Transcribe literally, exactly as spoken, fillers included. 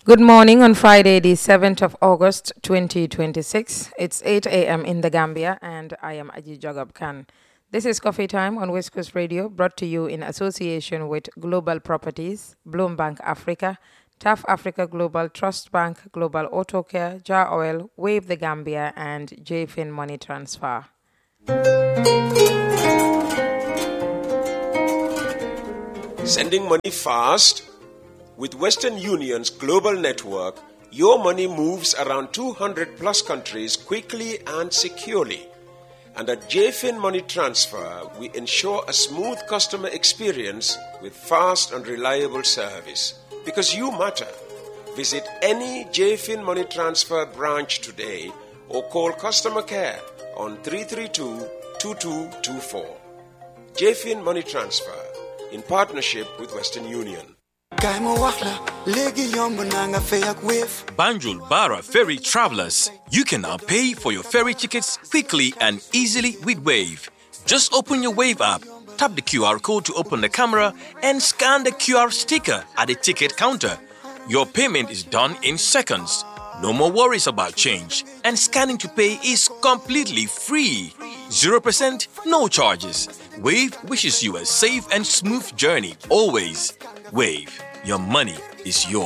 Good morning on Friday, the seventh of August, twenty twenty-six. It's eight a m in the Gambia, and I am Aji Jagab Khan. This is Coffee Time on West Coast Radio, brought to you in association with Global Properties, Bloombank Africa, T A F Africa Global, Trust Bank, Global Auto Care, Jar Oil, Wave the Gambia, and JFIN Money Transfer. Sending money fast? With Western Union's global network, your money moves around two hundred plus countries quickly and securely. And at JFIN Money Transfer, we ensure a smooth customer experience with fast and reliable service. Because you matter. Visit any JFIN Money Transfer branch today or call customer care on three three two, two two two four. JFIN Money Transfer, in partnership with Western Union. Banjul Bara Ferry Travelers. You can now pay for your ferry tickets quickly and easily with Wave. Just open your Wave app, tap the Q R code to open the camera, and scan the Q R sticker at the ticket counter. Your payment is done in seconds. No more worries about change. And scanning to pay is completely free. zero percent, no charges. Wave wishes you a safe and smooth journey always. Wave, your money is yours.